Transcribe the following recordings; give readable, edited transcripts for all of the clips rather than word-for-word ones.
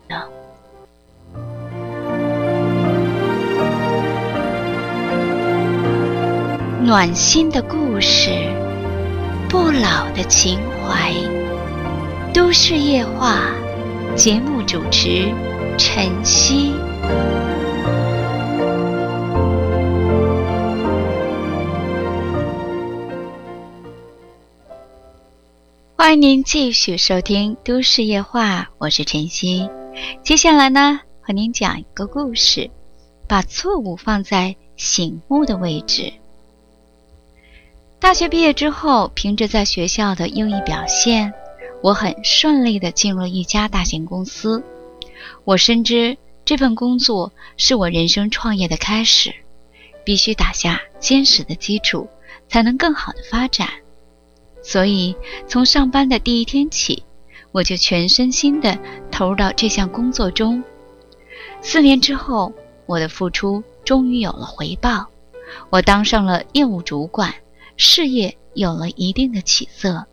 呢？暖心的故事，不老的情怀。都市夜话，节目主持晨曦。欢迎您继续收听都市夜话，我是晨曦。接下来呢，和您讲一个故事，把错误放在醒目的位置。大学毕业之后，凭着在学校的优异表现，我很顺利地进入了一家大型公司。我深知这份工作是我人生创业的开始，必须打下坚实的基础，才能更好的发展。所以从上班的第一天起，我就全身心地投入到这项工作中。4年之后，我的付出终于有了回报，我当上了业务主管，事业有了一定的起色。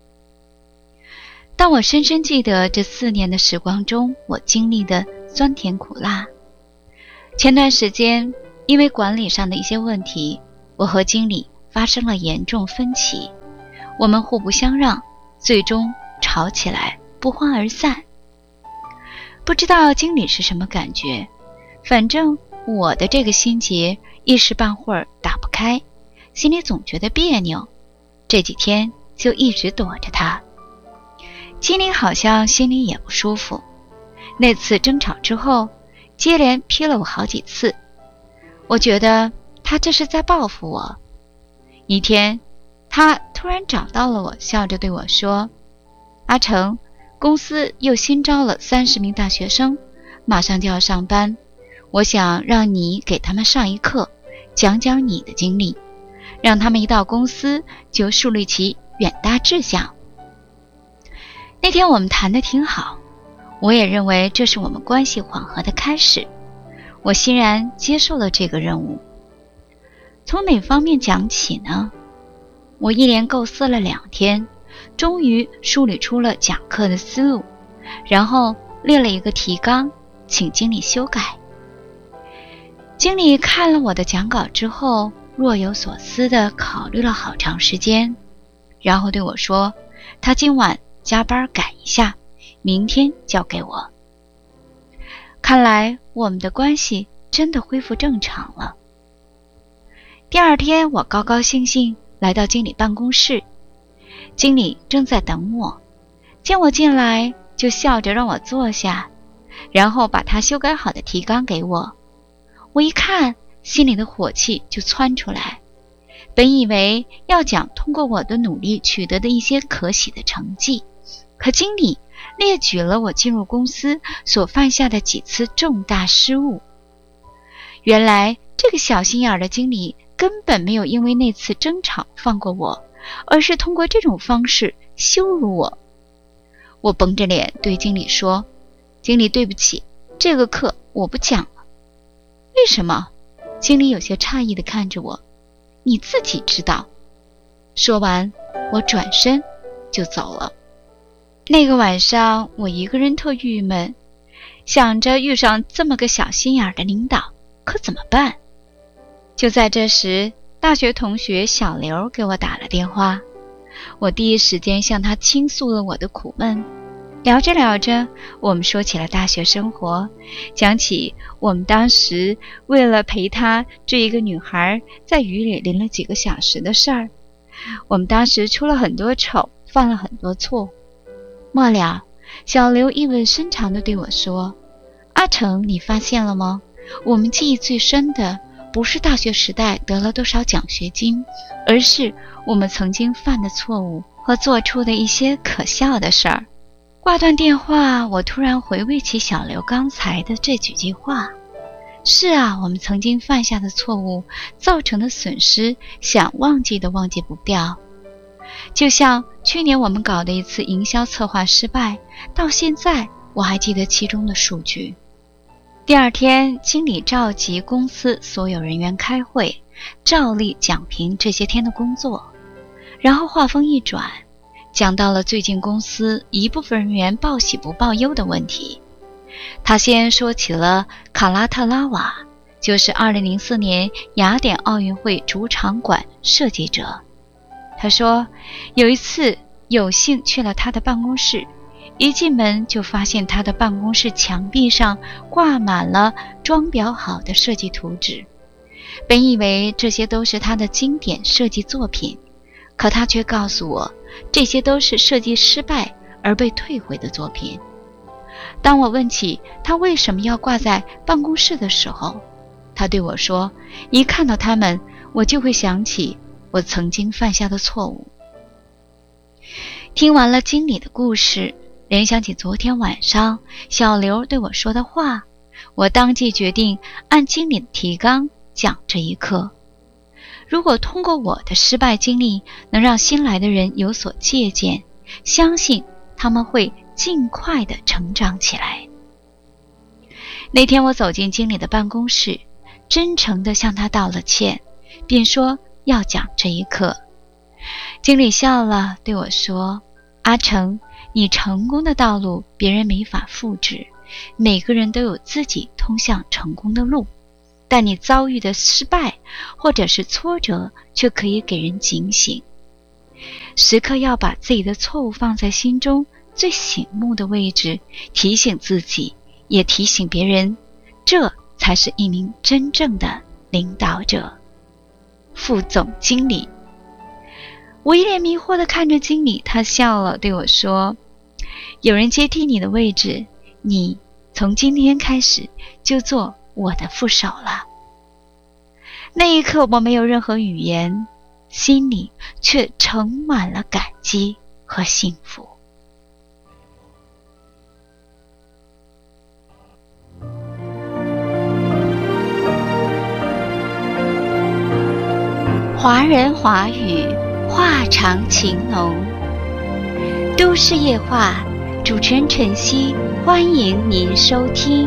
但我深深记得这4年的时光中，我经历的酸甜苦辣。前段时间，因为管理上的一些问题，我和经理发生了严重分歧，我们互不相让，最终吵起来，不欢而散。不知道经理是什么感觉，反正我的这个心结一时半会儿打不开，心里总觉得别扭，这几天就一直躲着他。经理好像心里也不舒服，那次争吵之后，接连批了我好几次，我觉得他这是在报复我。一天，他突然找到了我，笑着对我说：“阿成，公司又新招了30名大学生，马上就要上班，我想让你给他们上一课，讲讲你的经历，让他们一到公司就树立起远大志向。”那天我们谈得挺好，我也认为这是我们关系缓和的开始，我欣然接受了这个任务。从哪方面讲起呢？我一连构思了2天，终于梳理出了讲课的思路，然后列了一个提纲，请经理修改。经理看了我的讲稿之后，若有所思地考虑了好长时间，然后对我说，他今晚加班改一下，明天交给我。看来我们的关系真的恢复正常了。第2天，我高高兴兴来到经理办公室，经理正在等我，见我进来就笑着让我坐下，然后把他修改好的提纲给我。我一看，心里的火气就窜出来。本以为要讲通过我的努力取得的一些可喜的成绩，可经理列举了我进入公司所犯下的几次重大失误。原来这个小心眼的经理根本没有因为那次争吵放过我，而是通过这种方式羞辱我。我绷着脸对经理说：“经理，对不起，这个课我不讲了。”为什么？经理有些诧异地看着我。你自己知道。说完，我转身就走了。那个晚上，我一个人特郁闷，想着遇上这么个小心眼的领导，可怎么办？就在这时，大学同学小刘给我打了电话，我第一时间向他倾诉了我的苦闷。聊着聊着，我们说起了大学生活，讲起我们当时为了陪他追一个女孩，在雨里淋了几个小时的事儿。我们当时出了很多丑，犯了很多错。末了，小刘意味深长地对我说：“阿成，你发现了吗？我们记忆最深的不是大学时代得了多少奖学金，而是我们曾经犯的错误和做出的一些可笑的事儿。”挂断电话，我突然回味起小刘刚才的这几句话。是啊，我们曾经犯下的错误造成的损失，想忘记都忘记不掉。就像去年我们搞的一次营销策划失败，到现在我还记得其中的数据。第2天，经理召集公司所有人员开会，照例讲评这些天的工作。然后话锋一转，讲到了最近公司一部分人员报喜不报忧的问题。 他先说起了卡拉特拉瓦，就是2004年雅典奥运会主场馆设计者。他说，有一次有幸去了他的办公室，一进门就发现他的办公室墙壁上挂满了装裱好的设计图纸。本以为这些都是他的经典设计作品，可他却告诉我，这些都是设计失败而被退回的作品。当我问起他为什么要挂在办公室的时候，他对我说，一看到他们，我就会想起我曾经犯下的错误。听完了经理的故事，联想起昨天晚上小刘对我说的话，我当即决定按经理的提纲讲这一课。如果通过我的失败经历能让新来的人有所借鉴，相信他们会尽快地成长起来。那天我走进经理的办公室，真诚地向他道了歉，并说要讲这一课。经理笑了，对我说，阿成，你成功的道路别人没法复制，每个人都有自己通向成功的路，但你遭遇的失败或者是挫折却可以给人警醒。时刻要把自己的错误放在心中最醒目的位置，提醒自己，也提醒别人，这才是一名真正的领导者。副总经理。我一脸迷惑地看着经理，他笑了，对我说，有人接替你的位置，你从今天开始就做我的副手了。那一刻我没有任何语言，心里却盛满了感激和幸福。华人华语，话长情浓。都市夜话，主持人晨曦，欢迎您收听。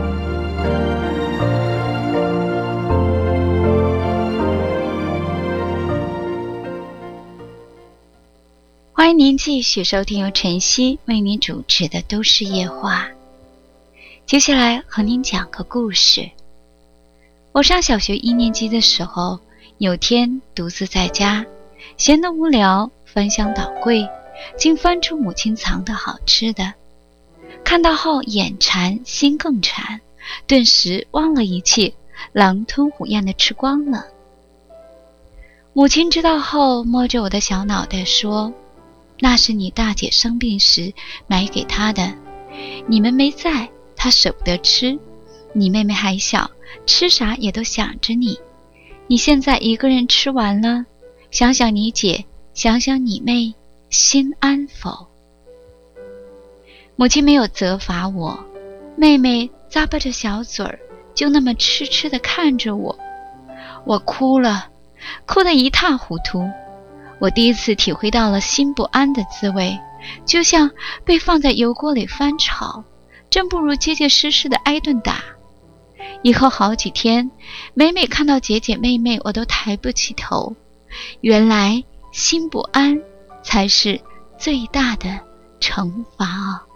欢迎您继续收听由晨曦为您主持的都市夜话。接下来和您讲个故事。我上小学1年级的时候，有天独自在家，闲得无聊，翻箱倒柜，竟翻出母亲藏的好吃的。看到后眼馋心更馋，顿时忘了一切，狼吞虎咽地吃光了。母亲知道后摸着我的小脑袋说，那是你大姐生病时买给她的，你们没在，她舍不得吃，你妹妹还小，吃啥也都想着你，你现在一个人吃完了，想想你姐，想想你妹，心安否？母亲没有责罚我，妹妹咂巴着小嘴儿，就那么痴痴地看着我。我哭了，哭得一塌糊涂。我第一次体会到了心不安的滋味，就像被放在油锅里翻炒，真不如结结实实的挨顿打。以后好几天，每每看到姐姐妹妹，我都抬不起头。原来心不安才是最大的惩罚啊！